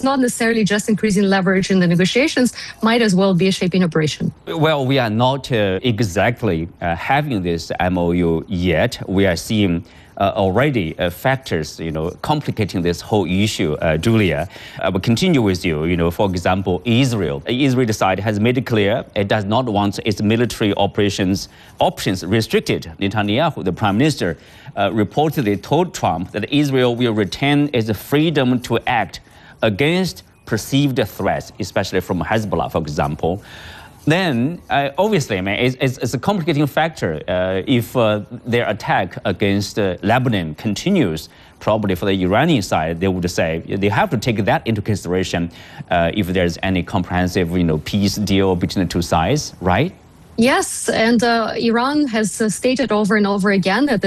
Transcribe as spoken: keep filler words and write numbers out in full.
not necessarily just increasing leverage in the negotiations, might as well be a shaping operation. Well, we are not uh, exactly uh, having this M O U yet. We are seeing uh, already uh, factors, you know, complicating this whole issue. Uh, Julia, I will continue with you. You know, for example, Israel. Israel side has made it clear it does not want its military operations options restricted. Netanyahu, the prime minister, uh, reportedly told Trump that Israel will retain its freedom to act against perceived threats, especially from Hezbollah, for example. Then, uh, obviously, I mean, it's, it's, it's a complicating factor. Uh, if uh, their attack against uh, Lebanon continues, probably for the Iranian side, they would say they have to take that into consideration uh, if there's any comprehensive, you know, peace deal between the two sides, right? Yes, and uh, Iran has uh, stated over and over again that